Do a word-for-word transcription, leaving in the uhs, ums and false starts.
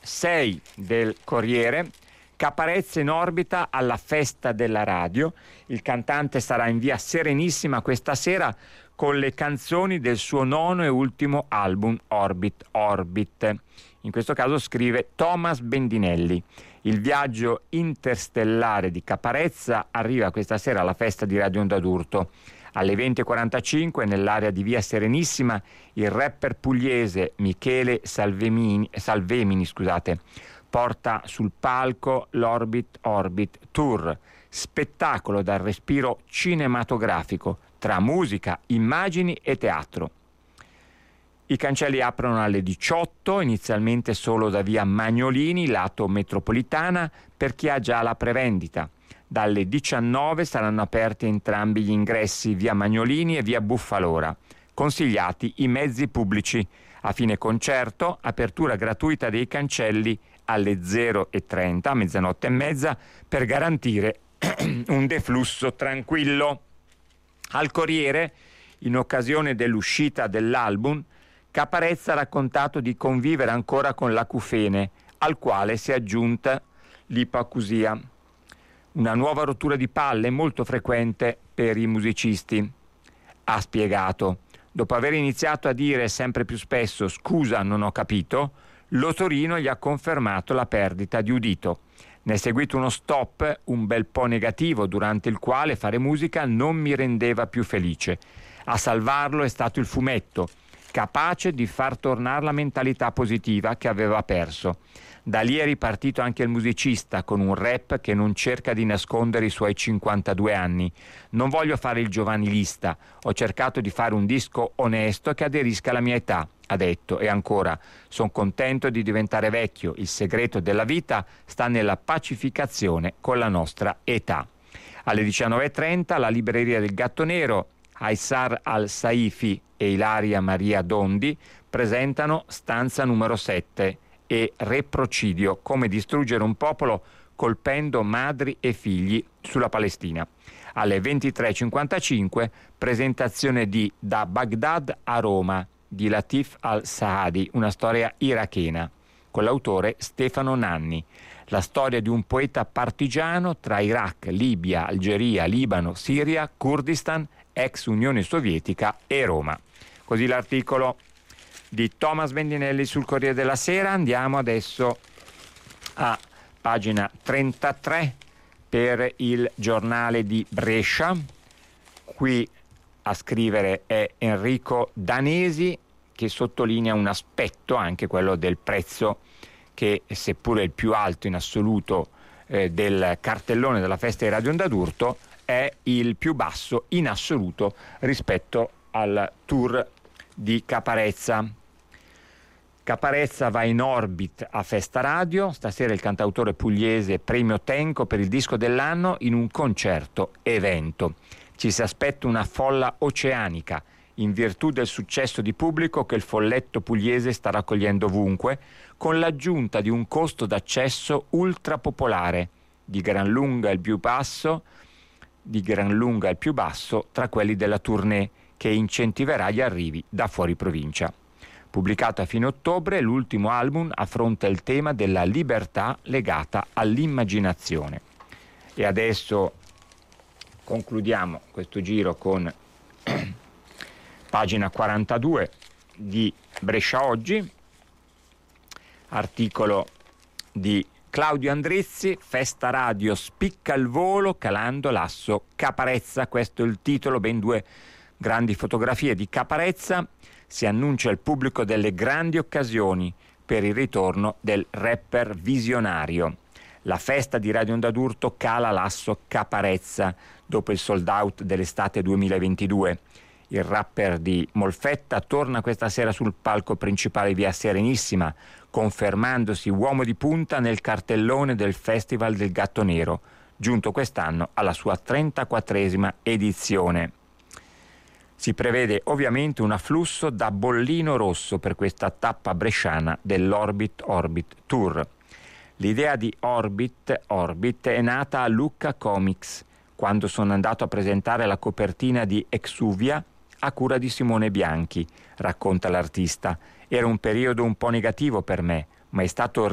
sei del Corriere. Caparezza in orbita alla festa della radio. Il cantante sarà in via Serenissima questa sera con le canzoni del suo nono e ultimo album Orbit Orbit. In questo caso scrive Thomas Bendinelli. Il viaggio interstellare di Caparezza arriva questa sera alla festa di Radio Onda d'Urto. Alle venti e quarantacinque nell'area di via Serenissima il rapper pugliese Michele Salvemini, Salvemini scusate, porta sul palco l'Orbit Orbit Tour, spettacolo dal respiro cinematografico tra musica, immagini e teatro. I cancelli aprono alle diciotto, inizialmente solo da via Magnolini, lato metropolitana, per chi ha già la prevendita. Dalle diciannove saranno aperti entrambi gli ingressi via Magnolini e via Buffalora. Consigliati i mezzi pubblici. A fine concerto, apertura gratuita dei cancelli alle zero e trenta, a mezzanotte e mezza, per garantire un deflusso tranquillo. Al Corriere, in occasione dell'uscita dell'album, Caparezza ha raccontato di convivere ancora con l'acufene, al quale si è aggiunta l'ipoacusia. Una nuova rottura di palle molto frequente per i musicisti. Ha spiegato: dopo aver iniziato a dire sempre più spesso scusa non ho capito, l'otorino gli ha confermato la perdita di udito. Ne è seguito uno stop un bel po' negativo, durante il quale fare musica non mi rendeva più felice. A salvarlo è stato il fumetto, capace di far tornare la mentalità positiva che aveva perso. Da lì è ripartito anche il musicista, con un rap che non cerca di nascondere i suoi cinquantadue anni. Non voglio fare il giovanilista, ho cercato di fare un disco onesto che aderisca alla mia età, ha detto. E ancora, sono contento di diventare vecchio, il segreto della vita sta nella pacificazione con la nostra età. Alle diciannove e trenta la libreria del Gatto Nero, Aissar Al-Saifi e Ilaria Maria Dondi presentano Stanza numero sette e Reprocidio, come distruggere un popolo colpendo madri e figli sulla Palestina. Alle ventitré e cinquantacinque presentazione di Da Baghdad a Roma di Latif Al-Saadi, una storia irachena, con l'autore Stefano Nanni. La storia di un poeta partigiano tra Iraq, Libia, Algeria, Libano, Siria, Kurdistan, ex Unione Sovietica e Roma. Così l'articolo di Thomas Bendinelli sul Corriere della Sera. Andiamo adesso a pagina trentatré per il giornale di Brescia. Qui a scrivere è Enrico Danesi, che sottolinea un aspetto, anche quello del prezzo, che seppure il più alto in assoluto eh, del cartellone della festa di Radio Onda d'Urto, è il più basso in assoluto rispetto al tour di Caparezza. Caparezza va in orbit a Festa Radio. Stasera il cantautore pugliese premio Tenco per il disco dell'anno in un concerto evento. Ci si aspetta una folla oceanica in virtù del successo di pubblico che il folletto pugliese sta raccogliendo ovunque, con l'aggiunta di un costo d'accesso ultra popolare, di gran lunga il più basso, di gran lunga il più basso tra quelli della tournée, che incentiverà gli arrivi da fuori provincia. Pubblicato a fine ottobre, l'ultimo album affronta il tema della libertà legata all'immaginazione. E adesso concludiamo questo giro con pagina quarantadue di Brescia Oggi, articolo di Claudio Andrizzi, Festa Radio spicca il volo calando l'asso Caparezza. Questo è il titolo, ben due grandi fotografie di Caparezza. Si annuncia al pubblico delle grandi occasioni per il ritorno del rapper visionario. La festa di Radio Onda d'Urto cala l'asso Caparezza dopo il sold out dell'estate duemilaventidue. Il rapper di Molfetta torna questa sera sul palco principale via Serenissima, confermandosi uomo di punta nel cartellone del Festival del Gatto Nero, giunto quest'anno alla sua trentaquattresima edizione. Si prevede ovviamente un afflusso da bollino rosso per questa tappa bresciana dell'Orbit Orbit Tour. L'idea di Orbit Orbit è nata a Lucca Comics, quando sono andato a presentare la copertina di Exuvia a cura di Simone Bianchi, racconta l'artista. Era un periodo un po' negativo per me, ma è stato